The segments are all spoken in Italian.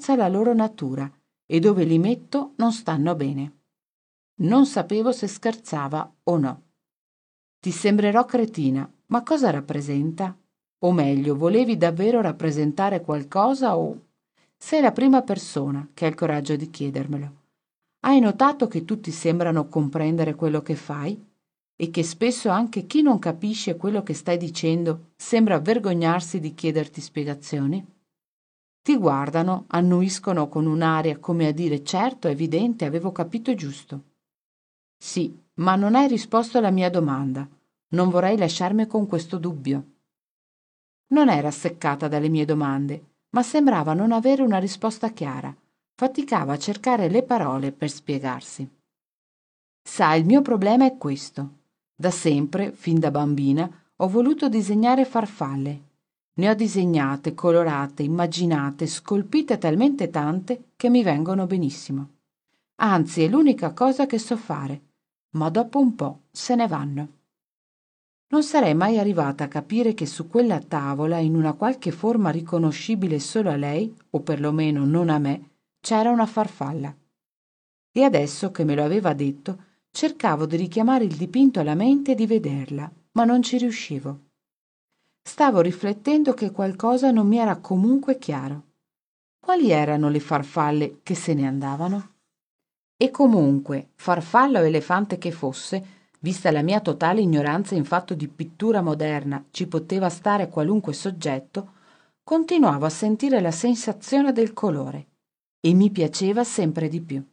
smozza la loro natura e dove li metto non stanno bene. Non sapevo se scherzava o no. Ti sembrerò cretina, ma cosa rappresenta? O meglio, volevi davvero rappresentare qualcosa o... Sei la prima persona che ha il coraggio di chiedermelo. Hai notato che tutti sembrano comprendere quello che fai? E che spesso anche chi non capisce quello che stai dicendo sembra vergognarsi di chiederti spiegazioni? Ti guardano, annuiscono con un'aria come a dire certo, è evidente, avevo capito giusto. Sì, ma non hai risposto alla mia domanda. Non vorrei lasciarmi con questo dubbio. Non era seccata dalle mie domande, ma sembrava non avere una risposta chiara. Faticava a cercare le parole per spiegarsi. Sai, il mio problema è questo. Da sempre, fin da bambina, ho voluto disegnare farfalle. Ne ho disegnate, colorate, immaginate, scolpite talmente tante che mi vengono benissimo. Anzi, è l'unica cosa che so fare, ma dopo un po' se ne vanno. Non sarei mai arrivata a capire che su quella tavola, in una qualche forma riconoscibile solo a lei, o perlomeno non a me, c'era una farfalla. E adesso che me lo aveva detto, cercavo di richiamare il dipinto alla mente e di vederla, ma non ci riuscivo. Stavo riflettendo che qualcosa non mi era comunque chiaro. Quali erano le farfalle che se ne andavano? E comunque, farfalla o elefante che fosse, vista la mia totale ignoranza in fatto di pittura moderna, ci poteva stare qualunque soggetto, continuavo a sentire la sensazione del colore e mi piaceva sempre di più.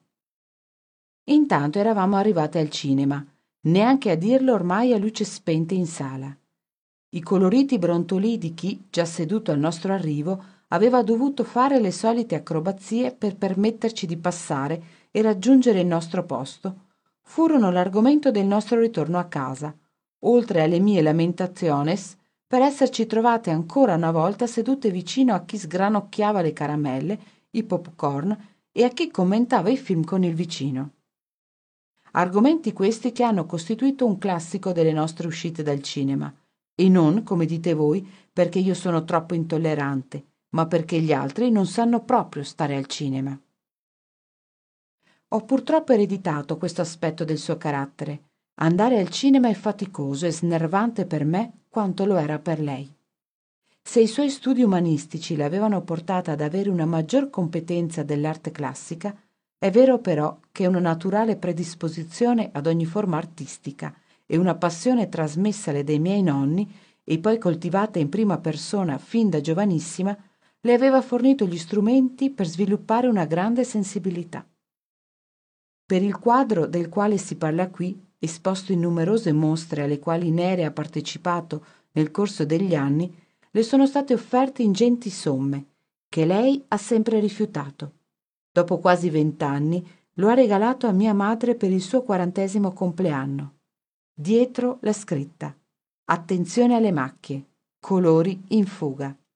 Intanto eravamo arrivate al cinema, neanche a dirlo ormai a luce spente in sala. I coloriti brontolii di chi, già seduto al nostro arrivo, aveva dovuto fare le solite acrobazie per permetterci di passare e raggiungere il nostro posto, furono l'argomento del nostro ritorno a casa, oltre alle mie lamentationes per esserci trovate ancora una volta sedute vicino a chi sgranocchiava le caramelle, i popcorn e a chi commentava i film con il vicino. Argomenti questi che hanno costituito un classico delle nostre uscite dal cinema, e non, come dite voi, perché io sono troppo intollerante, ma perché gli altri non sanno proprio stare al cinema. Ho purtroppo ereditato questo aspetto del suo carattere. Andare al cinema è faticoso e snervante per me quanto lo era per lei. Se i suoi studi umanistici l'avevano portata ad avere una maggior competenza dell'arte classica, è vero però che una naturale predisposizione ad ogni forma artistica e una passione trasmessale dai miei nonni e poi coltivata in prima persona fin da giovanissima, le aveva fornito gli strumenti per sviluppare una grande sensibilità. Per il quadro del quale si parla qui, esposto in numerose mostre alle quali Nere ha partecipato nel corso degli anni, le sono state offerte ingenti somme, che lei ha sempre rifiutato. Dopo quasi 20 anni lo ha regalato a mia madre per il suo 40° compleanno. Dietro la scritta: attenzione alle macchie, colori in fuga.